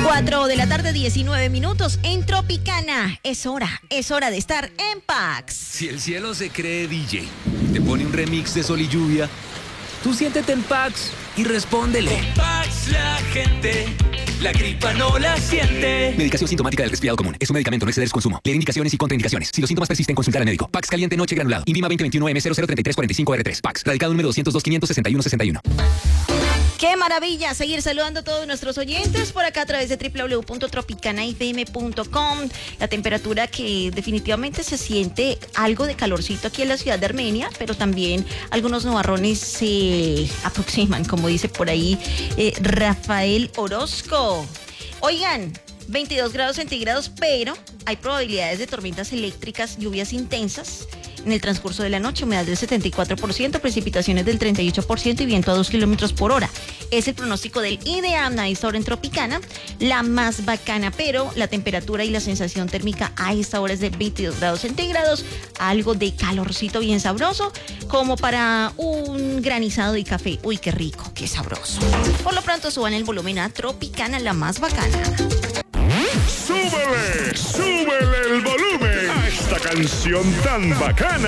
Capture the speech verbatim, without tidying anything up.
cuatro de la tarde, diecinueve minutos en Tropicana. Es hora, es hora de estar en Pax. Si el cielo se cree D J, te pone un remix de Sol y Lluvia, tú siéntete en Pax y respóndele. En Pax la gente, la gripa no la siente. Medicación sintomática del resfriado común. Es un medicamento, no exceder su consumo. Leer indicaciones y contraindicaciones. Si los síntomas persisten, consultar al médico. Pax caliente noche granulado. Invima veinte veintiuno M cero cero treinta y tres cuarenta y cinco R tres. Pax. Radicado número doscientos dos quinientos sesenta y uno sesenta y uno. ¡Qué maravilla! Seguir saludando a todos nuestros oyentes por acá a través de doble u doble u doble u punto tropicana f m punto com. La temperatura que definitivamente se siente algo de calorcito aquí en la ciudad de Armenia, pero también algunos nubarrones se aproximan, como dice por ahí eh, Rafael Orozco. Oigan, veintidós grados centígrados, pero hay probabilidades de tormentas eléctricas, lluvias intensas en el transcurso de la noche, humedad del setenta y cuatro por ciento, precipitaciones del treinta y ocho por ciento y viento a dos kilómetros por hora. Es el pronóstico del IDEAM a esta hora en Tropicana, la más bacana, pero la temperatura y la sensación térmica a esta hora es de veintidós grados centígrados, algo de calorcito bien sabroso, como para un granizado de café. Uy, qué rico, qué sabroso. Por lo pronto suban el volumen a Tropicana, la más bacana. ¡Súbele! ¡Súbele el volumen a esta canción tan bacana!